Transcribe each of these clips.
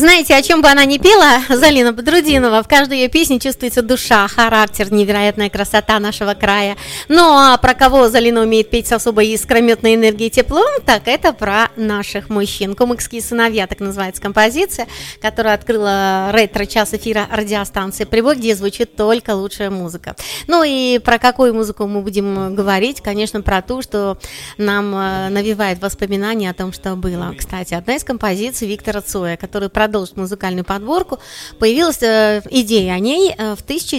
знаете, о чем бы она ни пела, Залина Бодрудинова, в каждой ее песне чувствуется душа, характер, невероятная красота нашего края. Ну, а про кого Залина умеет петь с особой искрометной энергией и теплом, так это про наших мужчин. «Кумыкские сыновья», так называется композиция, которая открыла ретро-час эфира радиостанции «Прибой», где звучит только лучшая музыка. Ну и про какую музыку мы будем говорить? Конечно, про ту, что нам навевает воспоминания о том, что было. Кстати, одна из композиций Виктора Цоя, который продолжит музыкальную подборку, появилась идея о ней в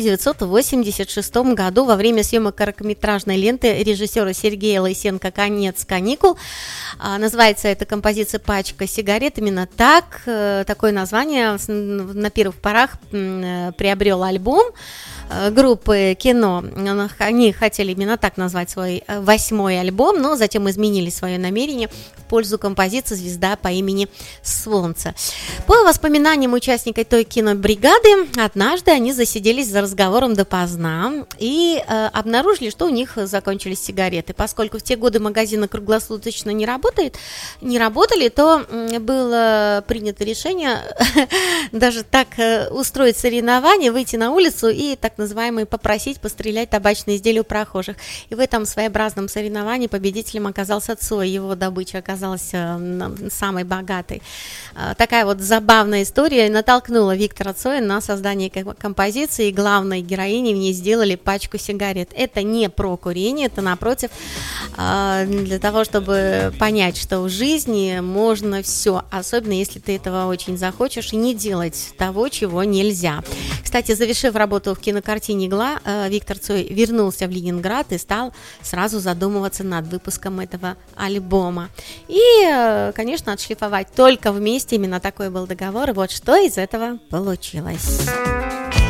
1986 году во время съемок короткометражной ленты режиссера Сергея Лысенко «Конец каникул». Называется эта композиция «Пачка сигарет». Именно так, такое название на первых порах приобрел альбом группы «Кино». Они хотели именно так назвать свой 8-й альбом, но затем изменили свое намерение в пользу композиции «Звезда по имени Солнце». По воспоминаниям участников той кинобригады, однажды они засиделись за разговором допоздна и обнаружили, что у них закончились сигареты. Поскольку в те годы магазины круглосуточно не работали, то было принято решение даже так устроить соревнование, выйти на улицу и так называемый попросить пострелять табачные изделия у прохожих. И в этом своеобразном соревновании победителем оказался Цой. Его добыча оказалась самой богатой. Такая вот забавная история натолкнула Виктора Цоя на создание композиции, и главной героиней в ней сделали пачку сигарет. Это не про курение, это, напротив, для того, чтобы понять, что в жизни можно все, особенно если ты этого очень захочешь, и не делать того, чего нельзя. Кстати, завершив работу в кинокартине «Игла», Виктор Цой вернулся в Ленинград и стал сразу задумываться над выпуском этого альбома. И, конечно, отшлифовать только вместе, именно такой был договор, и вот что из этого получилось.